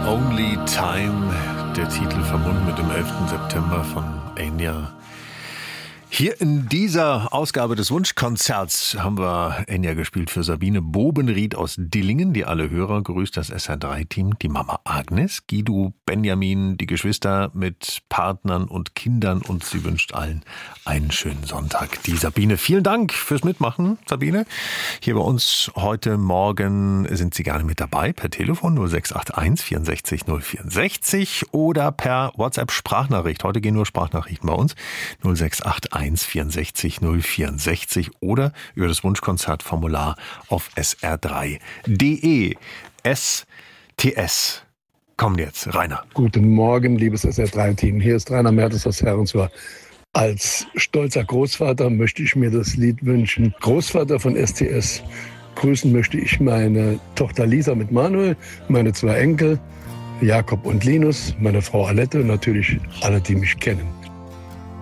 Only Time, der Titel verbunden mit dem 11. September von Enya. Hier in dieser Ausgabe des Wunschkonzerts haben wir Enya gespielt für Sabine Bobenried aus Dillingen, die alle Hörer grüßt, das SR3-Team, die Mama Agnes, Guido, Benjamin, die Geschwister mit Partnern und Kindern, und sie wünscht allen einen schönen Sonntag. Die Sabine, vielen Dank fürs Mitmachen, Sabine. Hier bei uns heute Morgen sind Sie gerne mit dabei, per Telefon 0681 64 064 oder per WhatsApp-Sprachnachricht. Heute gehen nur Sprachnachrichten bei uns, 0681 64 064 oder über das Wunschkonzertformular auf sr3.de. STS. Kommen jetzt, Rainer. Guten Morgen, liebes SR3-Team. Hier ist Rainer Mertes aus Herrenswar. Als stolzer Großvater möchte ich mir das Lied wünschen. Großvater von STS. Grüßen möchte ich meine Tochter Lisa mit Manuel, meine 2 Enkel, Jakob und Linus, meine Frau Alette und natürlich alle, die mich kennen.